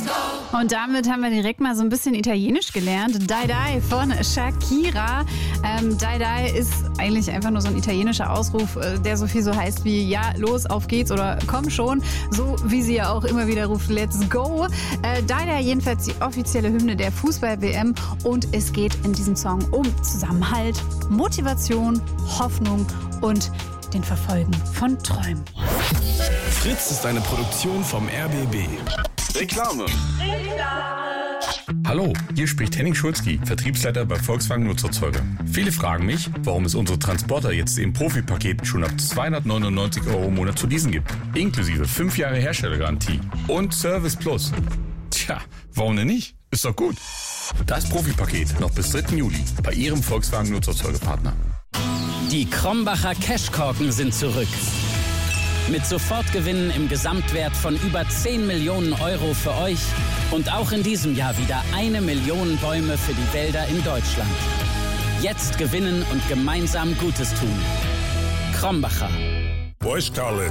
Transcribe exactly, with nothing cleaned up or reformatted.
Und damit haben wir direkt mal so ein bisschen Italienisch gelernt. Dai Dai von Shakira. Ähm, Dai Dai ist eigentlich einfach nur so ein italienischer Ausruf, der so viel so heißt wie ja, los, auf geht's oder komm schon. So wie sie ja auch immer wieder ruft, let's go. Äh, Dai Dai jedenfalls die offizielle Hymne der Fußball-W M. Und es geht in diesem Song um Zusammenhalt, Motivation, Hoffnung und den Verfolgen von Träumen. Fritz ist eine Produktion vom R B B. Reklame. Hallo, hier spricht Henning Schulzki, Vertriebsleiter bei Volkswagen Nutzerzeuger. Viele fragen mich, warum es unsere Transporter jetzt im Profi-Paket schon ab zweihundertneunundneunzig Euro im Monat zu leasen gibt. Inklusive fünf Jahre Herstellergarantie und Service Plus. Tja, warum denn nicht? Ist doch gut. Das Profi-Paket noch bis dritten Juli bei Ihrem Volkswagen Nutzerzeugerpartner. Die Krombacher Cashkorken sind zurück. Mit Sofortgewinnen im Gesamtwert von über zehn Millionen Euro für euch und auch in diesem Jahr wieder eine Million Bäume für die Wälder in Deutschland. Jetzt gewinnen und gemeinsam Gutes tun. Krombacher. Boys College.